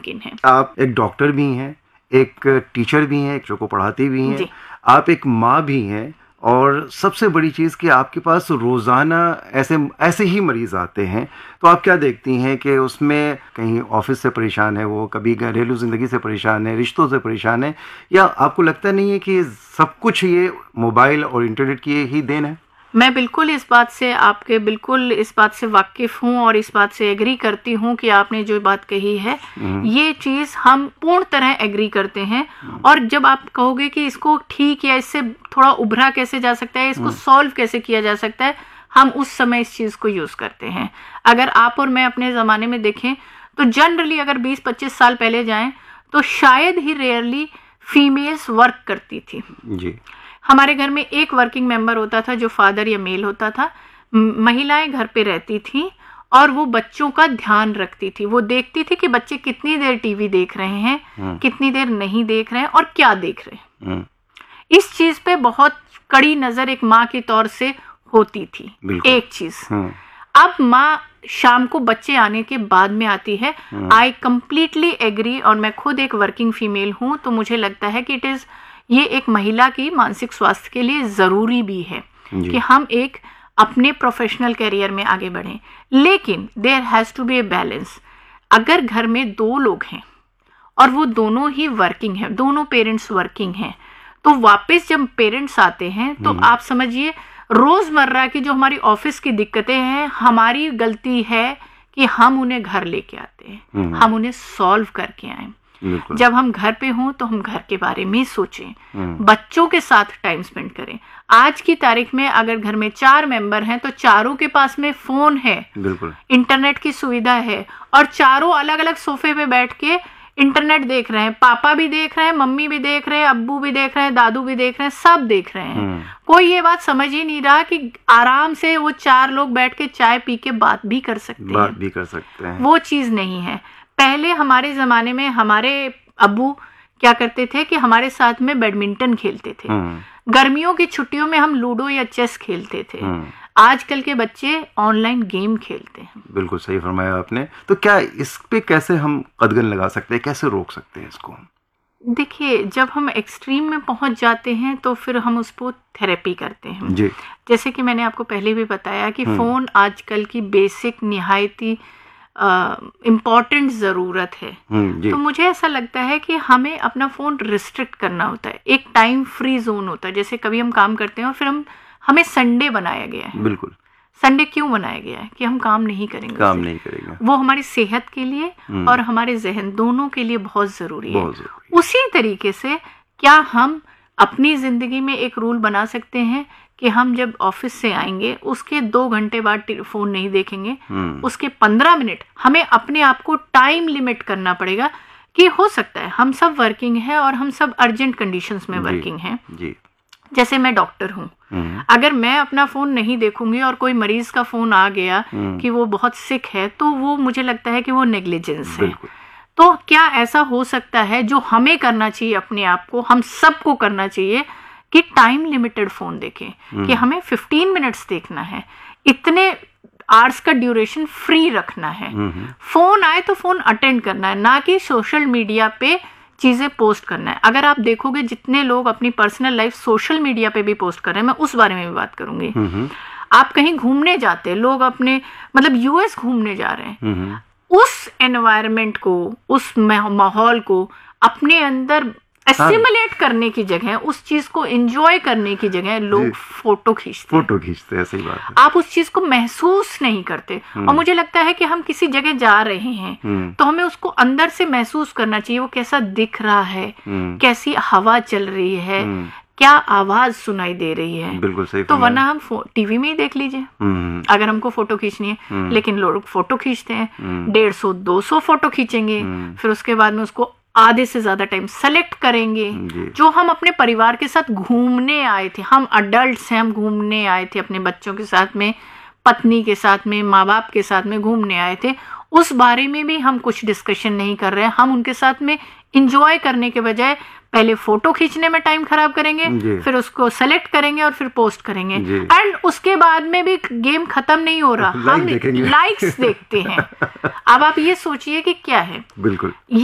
मुमकिन है। आप एक डॉक्टर भी हैं, एक टीचर भी हैं, एक जो को पढ़ाती भी हैं, आप एक माँ भी हैं, और सबसे बड़ी चीज़ कि आपके पास रोज़ाना ऐसे ही मरीज़ आते हैं, तो आप क्या देखती हैं कि उसमें कहीं ऑफिस से परेशान है, वो कभी घरेलू ज़िंदगी से परेशान है, रिश्तों से परेशान है, या आपको लगता नहीं है कि सब कुछ ये मोबाइल और इंटरनेट की ही देन है? मैं बिल्कुल इस बात से वाकिफ हूँ और इस बात से एग्री करती हूँ कि आपने जो बात कही है ये चीज़ हम पूर्ण तरह एग्री करते हैं। और जब आप कहोगे कि इसको ठीक या इससे थोड़ा उभरा कैसे जा सकता है, इसको सॉल्व कैसे किया जा सकता है, हम उस समय इस चीज़ को यूज़ करते हैं। अगर आप और मैं अपने ज़माने में देखें तो जनरली अगर 20-25 साल पहले जाएं तो शायद ही रेयरली फीमेल्स वर्क करती थी जी। हमारे घर में एक वर्किंग मेंबर होता था जो फादर या मेल होता था। महिलाएं घर पे रहती थी और वो बच्चों का ध्यान रखती थी। वो देखती थी कि बच्चे कितनी देर टीवी देख रहे हैं, कितनी देर नहीं देख रहे हैं और क्या देख रहे हैं। इस चीज पे बहुत कड़ी नजर एक माँ के तौर से होती थी। एक चीज अब माँ शाम को बच्चे आने के बाद में आती है। आई कंप्लीटली एग्री, और मैं खुद एक वर्किंग फीमेल हूँ, तो मुझे लगता है कि ये एक महिला की मानसिक स्वास्थ्य के लिए ज़रूरी भी है कि हम एक अपने प्रोफेशनल करियर में आगे बढ़ें। लेकिन there has to be a balance. अगर घर में 2 लोग हैं और वो दोनों ही वर्किंग हैं, दोनों पेरेंट्स वर्किंग हैं, तो वापस जब पेरेंट्स आते हैं तो आप समझिए रोज़मर्रा की जो हमारी ऑफिस की दिक्कतें हैं, हमारी गलती है कि हम उन्हें घर लेके आते हैं, हम उन्हें सॉल्व करके आए। जब हम घर पे हों तो हम घर के बारे में सोचें, बच्चों के साथ टाइम स्पेंड करें। आज की तारीख में अगर घर में 4 मेंबर हैं तो चारों के पास में फोन है, इंटरनेट की सुविधा है, और चारों अलग अलग सोफे पे बैठ के इंटरनेट देख रहे हैं। पापा भी देख रहे हैं, मम्मी भी देख रहे हैं, अब्बू भी देख रहे हैं, दादू भी देख रहे हैं, सब देख रहे हैं। कोई ये बात समझ ही नहीं रहा कि आराम से वो 4 लोग बैठ के चाय पी के बात भी कर सकते हैं। वो चीज नहीं है। पहले हमारे ज़माने में हमारे अब्बू क्या करते थे कि हमारे साथ में बैडमिंटन खेलते थे। गर्मियों की छुट्टियों में हम लूडो या चेस खेलते थे। आजकल के बच्चे ऑनलाइन गेम खेलते हैं। बिल्कुल सही फरमाया आपने। तो क्या इस पे कैसे हम कदगन लगा सकते हैं, कैसे रोक सकते हैं इसको? देखिए, जब हम एक्सट्रीम में पहुंच जाते हैं तो फिर हम उसको थेरेपी करते हैं जी। जैसे कि मैंने आपको पहले भी बताया कि फ़ोन आजकल की बेसिक निहायती इम्पॉर्टेंट ज़रूरत है। तो मुझे ऐसा लगता है कि हमें अपना फ़ोन रिस्ट्रिक्ट करना होता है। एक टाइम फ्री जोन होता है। जैसे कभी हम काम करते हैं और फिर हमें संडे बनाया गया है। बिल्कुल। संडे क्यों बनाया गया है? कि हम काम नहीं करेंगे। वो हमारी सेहत के लिए और हमारे जहन दोनों के लिए बहुत ज़रूरी है। उसी तरीके से क्या हम अपनी ज़िंदगी में एक रूल बना सकते हैं कि हम जब ऑफिस से आएंगे उसके 2 घंटे बाद फ़ोन नहीं देखेंगे, उसके 15 मिनट हमें अपने आप को टाइम लिमिट करना पड़ेगा। कि हो सकता है हम सब वर्किंग हैं और हम सब अर्जेंट कंडीशंस में वर्किंग हैं। जैसे मैं डॉक्टर हूँ, अगर मैं अपना फ़ोन नहीं देखूंगी और कोई मरीज का फ़ोन आ गया कि वो बहुत सिक है, तो वो मुझे लगता है कि वो नेग्लिजेंस है। तो क्या ऐसा हो सकता है जो हमें करना चाहिए, अपने आप को हम सबको करना चाहिए कि टाइम लिमिटेड फ़ोन देखें, कि हमें 15 मिनट्स देखना है, इतने आवर्स का ड्यूरेशन फ्री रखना है। फ़ोन आए तो फ़ोन अटेंड करना है, ना कि सोशल मीडिया पे चीज़ें पोस्ट करना है। अगर आप देखोगे जितने लोग अपनी पर्सनल लाइफ सोशल मीडिया पे भी पोस्ट कर रहे हैं, मैं उस बारे में भी बात करूंगी। आप कहीं घूमने जाते हैं, लोग अपने मतलब यूएस घूमने जा रहे हैं, उस एनवायरनमेंट को, उस माहौल को अपने अंदर एसिमुलेट करने की जगह, उस चीज को एंजॉय करने की जगह लोग फोटो खींचते हैं। सही बात है। आप उस चीज को महसूस नहीं करते। और मुझे लगता है कि हम किसी जगह जा रहे हैं तो हमें उसको अंदर से महसूस करना चाहिए। वो कैसा दिख रहा है, कैसी हवा चल रही है, क्या आवाज सुनाई दे रही है। बिल्कुल सही। तो वरना हम टीवी में ही देख लीजिए अगर हमको फोटो खींचनी है। लेकिन लोग फोटो खींचते हैं, 150-200 फोटो खींचेंगे, फिर उसके बाद में उसको आधे से ज्यादा टाइम सेलेक्ट करेंगे। जो हम अपने परिवार के साथ घूमने आए थे, हम अडल्ट्स हैं, हम घूमने आए थे अपने बच्चों के साथ में, पत्नी के साथ में, माँ बाप के साथ में घूमने आए थे, उस बारे में भी हम कुछ डिस्कशन नहीं कर रहे हैं। हम उनके साथ में इंजॉय करने के बजाय पहले फोटो खींचने में टाइम खराब करेंगे, फिर उसको सेलेक्ट करेंगे और फिर पोस्ट करेंगे। एंड उसके बाद में भी गेम खत्म नहीं हो रहा, हम लाइक्स देखते हैं। अब आप ये सोचिए कि क्या है। बिल्कुल।